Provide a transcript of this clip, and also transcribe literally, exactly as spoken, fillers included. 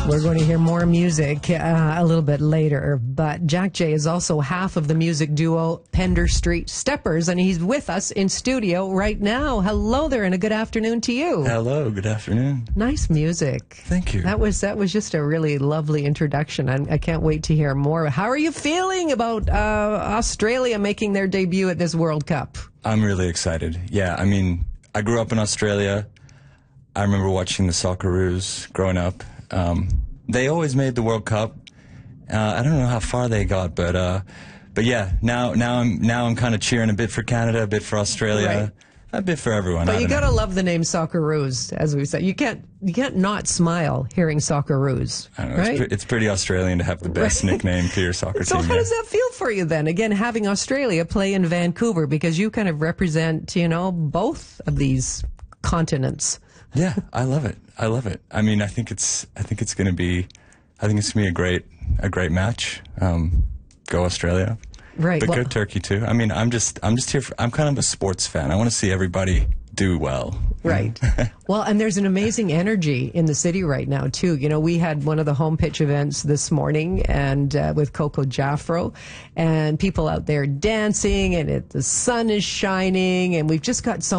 We're going to hear more music uh, a little bit later, but Jack J is also half of the music duo Pender Street Steppers, and he's with us in studio right now. Hello there, and a good afternoon to you. Hello, good afternoon. Nice music. Thank you. That was that was just a really lovely introduction. I, I can't wait to hear more. How are you feeling about uh, Australia making their debut at this World Cup? I'm really excited. Yeah, I mean, I grew up in Australia. I remember watching the Socceroos growing up. Um, they always made the World Cup. Uh, I don't know how far they got, but uh, but yeah, now now I'm now I'm kind of cheering a bit for Canada, a bit for Australia, right. a bit for everyone. But I you don't gotta know. love the name Socceroos, as we said. You can't you can't not smile hearing Socceroos, I don't know, right? it's, pre- it's pretty Australian to have the best Right. nickname for your soccer So team. how yeah. does that feel for you then? Again, having Australia play in Vancouver, because you kind of represent, you know, both of these continents. Yeah, I love it. I love it. I mean, I think it's I think it's going to be I think it's going to be a great a great match. Um, go Australia. Right. But well, good Turkey too. I mean, I'm just I'm just here for I'm kind of a sports fan. I want to see everybody do well. Right. Well, and there's an amazing energy in the city right now, too. You know, we had one of the home pitch events this morning and uh, with Coco Jaffro, and people out there dancing, and it, the sun is shining, and we've just got so